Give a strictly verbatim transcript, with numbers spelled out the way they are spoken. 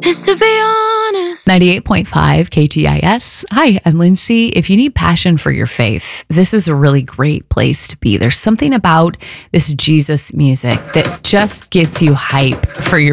Cause to be honest, ninety-eight point five K T I S. Hi, I'm Lindsay. If you need passion for your faith, this is a really great place to be. There's something about this Jesus music that just gets you hype for your